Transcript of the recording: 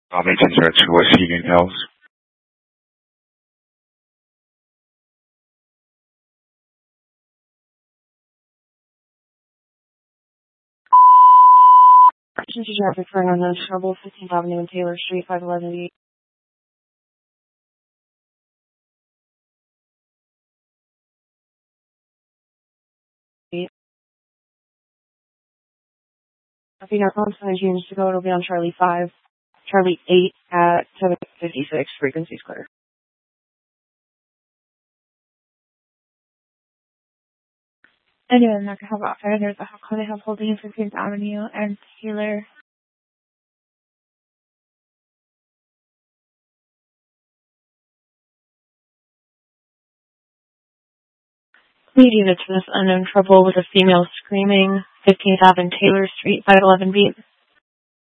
Farmington Church was Union Hills. Emergency traffic for an unknown trouble, 15th Avenue and Taylor Street, 511 8. If you know signs units to go, it'll be on Charlie 5, Charlie 8 at 756, frequencies clear. Anyway, Mark, how about there's a Hawkeye House holding in 15th Avenue and Taylor. Lead unit to this unknown trouble with a female screaming, 15th Avenue, Taylor Street, 511 beat.